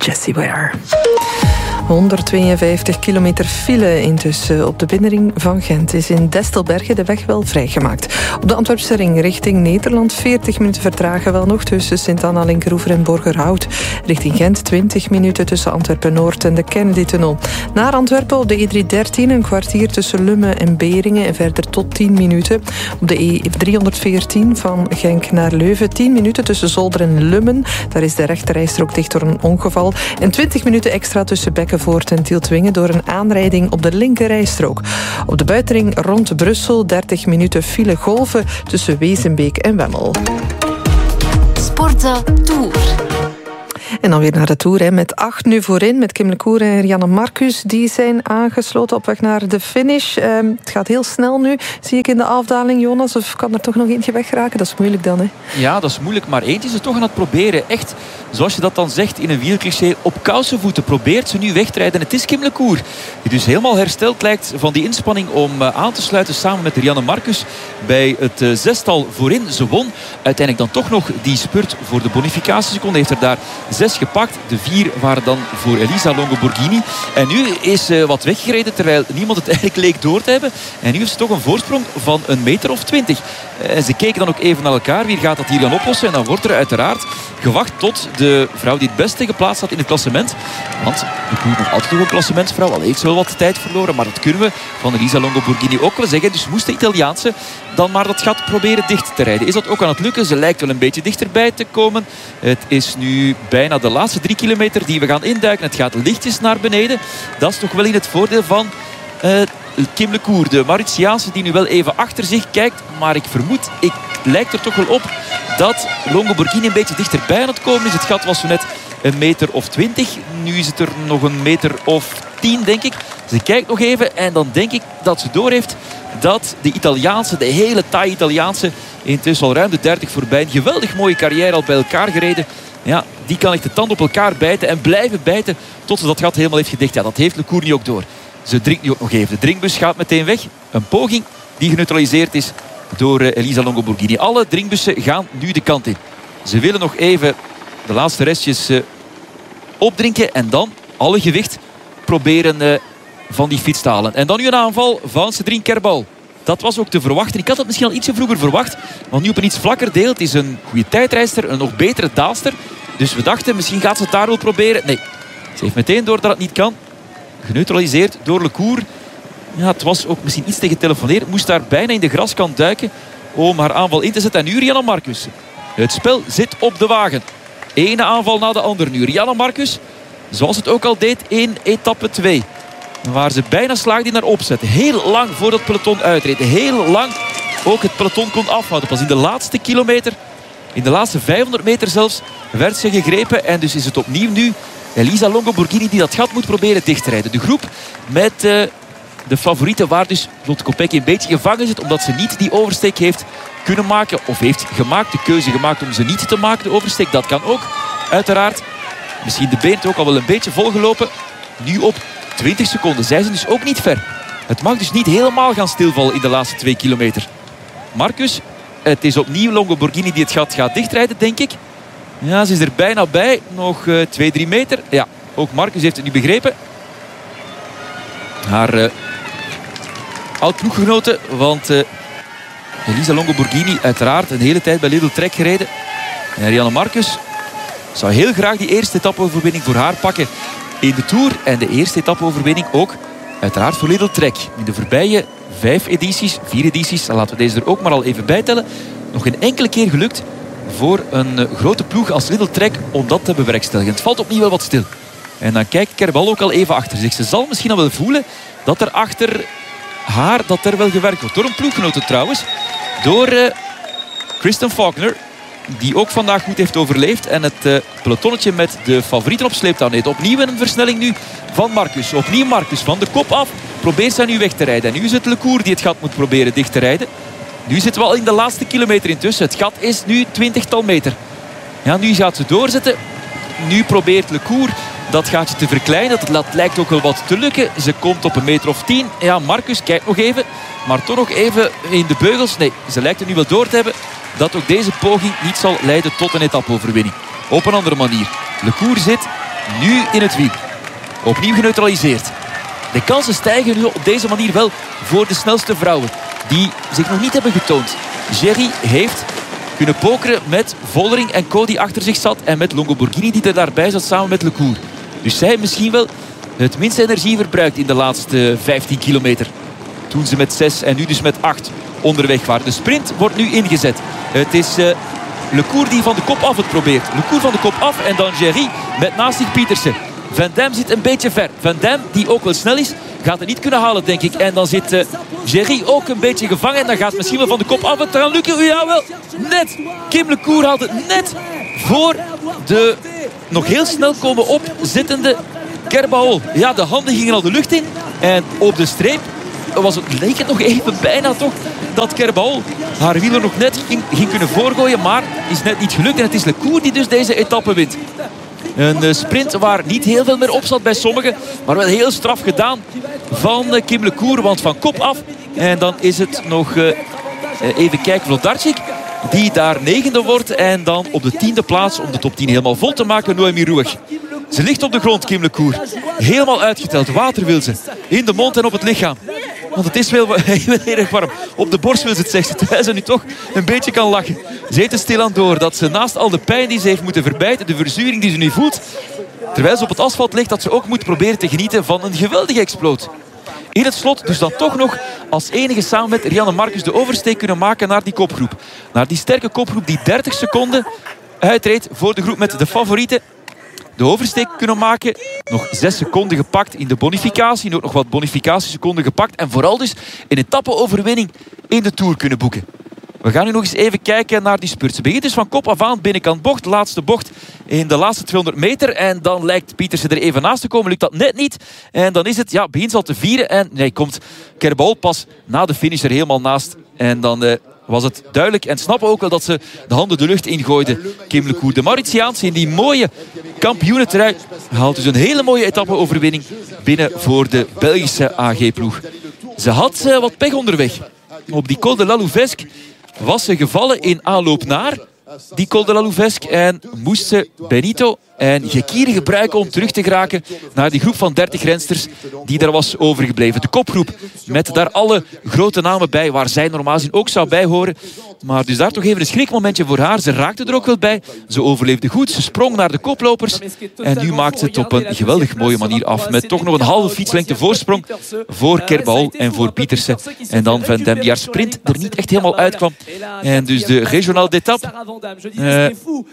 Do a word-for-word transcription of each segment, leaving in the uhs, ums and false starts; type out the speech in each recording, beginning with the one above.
Jessie Ware. honderdtweeënvijftig kilometer file intussen op de binnenring van Gent. Is in Destelbergen de weg wel vrijgemaakt. Op de Antwerpse ring richting Nederland veertig minuten vertragen wel nog tussen Sint-Anna, Linkeroever en Borgerhout. Richting Gent twintig minuten tussen Antwerpen-Noord en de Kennedy-tunnel. Naar Antwerpen op de E driehonderddertien een kwartier tussen Lummen en Beringen en verder tot tien minuten. Op de E driehonderdveertien van Genk naar Leuven tien minuten tussen Zolder en Lummen. Daar is de rechterrijstrook dicht door een ongeval. En twintig minuten extra tussen Bekkenvoort en Tieltwingen door een aanrijding op de linkerrijstrook. Op de buitenring rond Brussel dertig minuten file golven tussen Wezenbeek en Wemmel. Sportza Tour. En dan weer naar de Tour, hè, met acht nu voorin, met Kim Lecour en Rianne Marcus. Die zijn aangesloten op weg naar de finish. Uh, het gaat heel snel nu, zie ik in de afdaling, Jonas. Of kan er toch nog eentje weggeraken? Dat is moeilijk dan, hè? Ja, dat is moeilijk, maar eentje is het toch aan het proberen. Echt, zoals je dat dan zegt in een wielcliché, op kousenvoeten probeert ze nu weg te rijden. Het is Kim Lecour, die dus helemaal hersteld lijkt van die inspanning om uh, aan te sluiten samen met Rianne Marcus bij het uh, zestal voorin. Ze won uiteindelijk dan toch nog die spurt voor de bonificatieseconde. Heeft er daar zes gepakt. De vier waren dan voor Elisa Longo Borghini. En nu is uh, wat weggereden terwijl niemand het eigenlijk leek door te hebben. En nu heeft ze toch een voorsprong van een meter of twintig. En ze keken dan ook even naar elkaar. Wie gaat dat hier gaan oplossen? En dan wordt er uiteraard gewacht tot de vrouw die het beste geplaatst had in het klassement. Want de ploeg nog altijd nog een klassementsvrouw. Al heeft ze wel wat tijd verloren. Maar dat kunnen we van Elisa Longo Borghini ook wel zeggen. Dus moest de Italiaanse dan maar dat gat proberen dicht te rijden. Is dat ook aan het lukken? Ze lijkt wel een beetje dichterbij te komen. Het is nu bijna de laatste drie kilometer die we gaan induiken. Het gaat lichtjes naar beneden. Dat is toch wel in het voordeel van uh, Kim Lecour. De Mauritiaanse die nu wel even achter zich kijkt. Maar ik vermoed, ik lijkt er toch wel op dat Longo Borghini een beetje dichterbij aan het komen is. Het gat was zo net een meter of twintig. Nu is het er nog een meter of tien, denk ik. Ze kijkt nog even en dan denk ik dat ze doorheeft dat de Italiaanse, de hele taai Italiaanse, intussen al ruim de dertig voorbij. Een geweldig mooie carrière al bij elkaar gereden. Ja, die kan echt de tand op elkaar bijten en blijven bijten tot ze dat gat helemaal heeft gedicht. Ja, dat heeft Lecour nu ook door. Ze drinkt nu ook nog even. De drinkbus gaat meteen weg. Een poging die geneutraliseerd is door Elisa Longo Borghini. Alle drinkbussen gaan nu de kant in. Ze willen nog even de laatste restjes uh, opdrinken en dan alle gewicht proberen uh, van die fiets te halen. En dan nu een aanval van Cédrine Kerbal. Dat was ook te verwachten. Ik had het misschien al ietsje vroeger verwacht. Want nu op een iets vlakker deel. Het is een goede tijdrijster. Een nog betere daalster. Dus we dachten, misschien gaat ze het daar wel proberen. Nee, ze heeft meteen door dat het niet kan. Geneutraliseerd door Lecour. Ja, het was ook misschien iets te getelefoneerd. Moest daar bijna in de graskant duiken om haar aanval in te zetten. En nu Rianne Marcus. Het spel zit op de wagen. Ene aanval na de andere nu. Rianne Marcus, zoals het ook al deed in etappe twee. Waar ze bijna slaagde in haar opzet. Heel lang voordat het peloton uitreed. Heel lang ook het peloton kon afhouden. Pas in de laatste kilometer, in de laatste vijfhonderd meter zelfs, werd ze gegrepen. En dus is het opnieuw nu Elisa Longo Borghini die dat gat moet proberen dicht te rijden. De groep met uh, de favorieten waar dus Lotte Kopecky een beetje gevangen zit. Omdat ze niet die oversteek heeft kunnen maken. Of heeft gemaakt, de keuze gemaakt om ze niet te maken. De oversteek, dat kan ook. Uiteraard. Misschien de been ook al wel een beetje volgelopen. Nu op twintig seconden. Zij zijn dus ook niet ver. Het mag dus niet helemaal gaan stilvallen in de laatste twee kilometer. Marcus, het is opnieuw Longo Borghini die het gat gaat dichtrijden, denk ik. Ja, ze is er bijna bij. Nog uh, twee, drie meter. Ja, ook Marcus heeft het nu begrepen. Haar uh, oud-ploeggenote, want uh, Elisa Longo Borghini uiteraard een hele tijd bij Lidl Trek gereden. En Rianne Marcus zou heel graag die eerste etappe-overwinning voor haar pakken in de Tour. En de eerste etappe-overwinning ook uiteraard voor Lidl Trek. In de voorbije vijf edities, vier edities, dan laten we deze er ook maar al even bijtellen, nog geen enkele keer gelukt voor een uh, grote ploeg als Lidl Trek om dat te bewerkstelligen. Het valt opnieuw wel wat stil. En dan kijkt Kerbal ook al even achter zich. Ze zal misschien al wel voelen dat er achter haar dat er wel gewerkt wordt. Door een ploeggenote trouwens. Door uh, Kristen Faulkner. Die ook vandaag goed heeft overleefd. En het uh, pelotonnetje met de favorieten op sleeptouw neemt. Opnieuw een versnelling nu van Marcus. Opnieuw Marcus van de kop af. Probeert zij nu weg te rijden. En nu is het Lecour die het gat moet proberen dicht te rijden. Nu zitten we al in de laatste kilometer intussen. Het gat is nu twintigtal meter. Ja, nu gaat ze doorzetten. Nu probeert Lecour dat gaatje te verkleinen. Dat lijkt ook wel wat te lukken. Ze komt op een meter of tien. Ja, Marcus kijkt nog even. Maar toch nog even in de beugels. Nee, ze lijkt er nu wel door te hebben dat ook deze poging niet zal leiden tot een etappe-overwinning. Op een andere manier. Lecour zit nu in het wiel. Opnieuw geneutraliseerd. De kansen stijgen nu op deze manier wel voor de snelste vrouwen. Die zich nog niet hebben getoond. Jerry heeft kunnen pokeren met Vollering en Co die achter zich zat. En met Longo Borghini die er daarbij zat samen met Lecour. Dus zij misschien wel het minste energie verbruikt in de laatste vijftien kilometer. Toen ze met zes en nu dus met acht onderweg waren. De sprint wordt nu ingezet. Het is uh, Lecour die van de kop af het probeert. Lecour van de kop af en dan Jerry met naast zich Pietersen. Van Dam zit een beetje ver. Van Dam, die ook wel snel is, gaat het niet kunnen halen, denk ik. En dan zit uh, Jerry ook een beetje gevangen. En dan gaat misschien wel van de kop af het gaan lukken. Jawel, net. Kim Lecour haalt het net voor de nog heel snel komen opzittende Kerbao. Ja, de handen gingen al de lucht in. En op de streep was het, leek het nog even bijna toch dat Kerbao haar wieler nog net ging, ging kunnen voorgooien. Maar is net niet gelukt. En het is Lecour die dus deze etappe wint. Een sprint waar niet heel veel meer op zat bij sommigen. Maar wel heel straf gedaan van Kim Lecour. Want van kop af. En dan is het nog uh, even kijken. Vlodarczyk die daar negende wordt. En dan op de tiende plaats om de top tien helemaal vol te maken. Noemi Ruwig. Ze ligt op de grond, Kim Lecour. Helemaal uitgeteld. Water wil ze. In de mond en op het lichaam. Want het is wel heel erg warm. Op de borst wil ze het, zegt ze. Terwijl ze nu toch een beetje kan lachen. Ze eet er stilaan door dat ze naast al de pijn die ze heeft moeten verbijten. De verzuring die ze nu voelt. Terwijl ze op het asfalt ligt. Dat ze ook moet proberen te genieten van een geweldige exploot. In het slot dus dan toch nog als enige samen met Rianne Marcus de oversteek kunnen maken naar die kopgroep. Naar die sterke kopgroep die dertig seconden uitreed voor de groep met de favorieten. De oversteek kunnen maken. Nog zes seconden gepakt in de bonificatie. Ook nog wat bonificatieseconden gepakt. En vooral dus een etappe-overwinning in de Tour kunnen boeken. We gaan nu nog eens even kijken naar die spurt. Ze begint dus van kop af aan, binnenkant bocht. De laatste bocht in de laatste tweehonderd meter. En dan lijkt Pietersen er even naast te komen. Lukt dat net niet. En dan is het, ja, begint ze al te vieren. En nee, komt Kerbao pas na de finish er helemaal naast. En dan Uh, was het duidelijk en snappen ook wel dat ze de handen de lucht ingooide. Kim Lecour, de Mauritiaanse in die mooie kampioenentrui, haalt dus een hele mooie etappe-overwinning binnen voor de Belgische A G-ploeg. Ze had uh, wat pech onderweg. Op die Col de la Louvesque was ze gevallen in aanloop naar die Col de la Louvesque en moest ze Benito en Gekiri gebruiken om terug te geraken naar die groep van dertig rensters die daar was overgebleven. De kopgroep met daar alle grote namen bij waar zij normaal gezien ook zou bij horen. Maar dus daar toch even een schrikmomentje voor haar. Ze raakte er ook wel bij. Ze overleefde goed. Ze sprong naar de koplopers. En nu maakt ze het op een geweldig mooie manier af. Met toch nog een halve fietslengte voorsprong voor Kerbao en voor Pietersen. En dan Van Dam die haar sprint er niet echt helemaal uitkwam. En dus de regionale d'étape. Uh,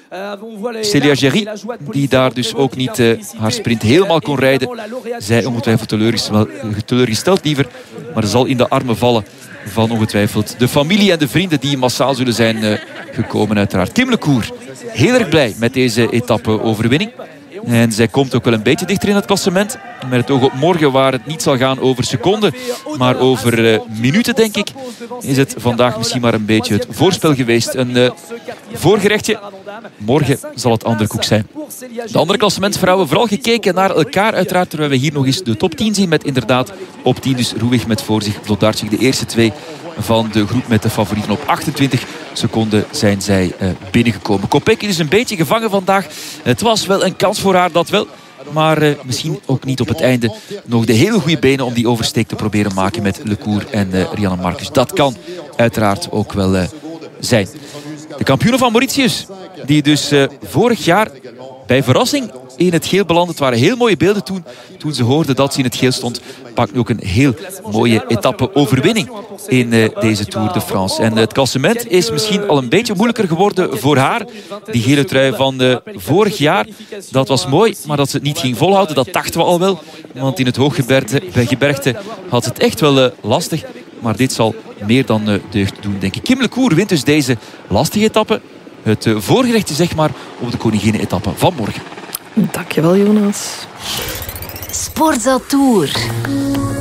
Célia Gerry, die daar dus ook niet uh, haar sprint helemaal kon rijden. Zij ongetwijfeld teleurgesteld, teleurgesteld liever. Maar ze zal in de armen vallen van ongetwijfeld de familie en de vrienden die massaal zullen zijn uh, gekomen uiteraard. Kim Lecour, heel erg blij met deze etappe-overwinning. En zij komt ook wel een beetje dichter in het klassement. Met het oog op morgen, waar het niet zal gaan over seconden, maar over uh, minuten, denk ik, is het vandaag misschien maar een beetje het voorspel geweest. Een uh, voorgerechtje. Morgen zal het andere koek zijn. De andere klassementsvrouwen, vooral gekeken naar elkaar uiteraard, terwijl we hier nog eens de top tien zien met inderdaad op tien dus Ruwig met voor zich Vlodarczyk. De eerste twee van de groep met de favorieten. Op achtentwintig seconden zijn zij uh, binnengekomen. Kopecky is een beetje gevangen vandaag. Het was wel een kans voor haar, dat wel. Maar uh, misschien ook niet op het einde nog de hele goede benen om die oversteek te proberen maken met Lecour en uh, Rianne Marcus. Dat kan uiteraard ook wel uh, zijn. De kampioenen van Mauritius, die dus uh, vorig jaar bij verrassing in het geel belandde. Het waren heel mooie beelden toen, toen ze hoorden dat ze in het geel stond. Pakt nu ook een heel mooie etappe-overwinning in uh, deze Tour de France. En uh, het klassement is misschien al een beetje moeilijker geworden voor haar. Die gele trui van uh, vorig jaar, dat was mooi, maar dat ze het niet ging volhouden, dat dachten we al wel. Want in het hooggebergte had ze het echt wel uh, lastig. Maar dit zal meer dan uh, deugd doen, denk ik. Kim Lecour wint dus deze lastige etappe. Het uh, voorgerechtje, zeg maar, op de Koninginnen-etappe van morgen. Dankjewel, Jonas. Sportza Tour.